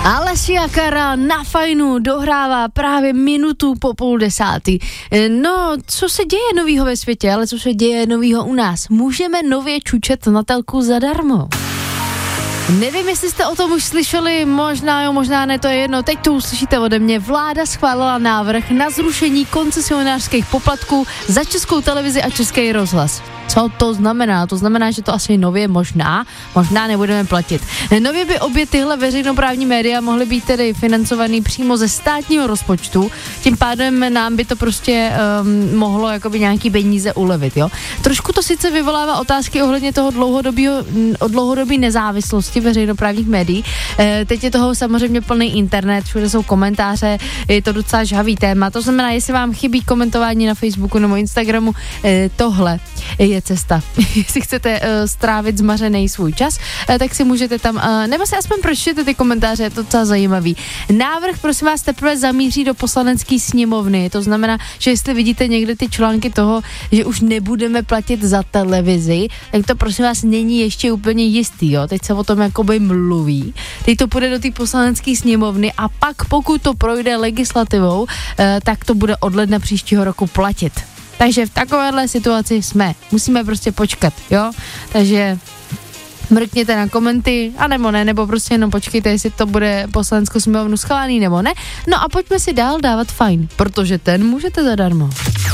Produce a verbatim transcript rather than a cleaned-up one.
Alessia Cara na Fajnu dohrává právě minutu po půl desátý. No, co se děje novýho ve světě, ale co se děje novýho u nás? Můžeme nově čučet na telku zadarmo. Nevím, jestli jste o tom už slyšeli, možná jo, možná ne, to je jedno. Teď to uslyšíte ode mě. Vláda schválila návrh na zrušení koncesionářských poplatků za Českou televizi a Český rozhlas. Co to znamená? To znamená, že to asi nově možná, možná nebudeme platit. Nově by obě tyhle veřejnoprávní média mohly být tedy financovaný přímo ze státního rozpočtu, tím pádem nám by to prostě um, mohlo jakoby nějaký peníze ulevit, jo. Trošku to sice vyvolává otázky ohledně toho dlouhodobého, dlouhodobé nezávislosti veřejnoprávních médií. E, teď je toho samozřejmě plný internet, všude jsou komentáře, je to docela žhavý téma, to znamená, jestli vám chybí komentování na Facebooku nebo Instagramu, e, tohle je cesta. Jestli chcete uh, strávit zmařený svůj čas, uh, tak si můžete tam, uh, nebo si aspoň pročtěte ty komentáře, je to docela zajímavý. Návrh, prosím vás, teprve zamíří do poslanecké sněmovny, to znamená, že jestli vidíte někde ty články toho, že už nebudeme platit za televizi, tak to prosím vás není ještě úplně jistý, jo, teď se o tom jakoby mluví, teď to půjde do té poslanecké sněmovny a pak pokud to projde legislativou, uh, tak to bude od ledna příštího roku platit. Takže v takovéhle situaci jsme. Musíme prostě počkat, jo? Takže mrkněte na komenty, a nebo ne, nebo prostě jenom počkejte, jestli to bude poslaneckou sněmovnu schválený nebo ne. No a pojďme si dál dávat fajn, protože ten můžete zadarmo.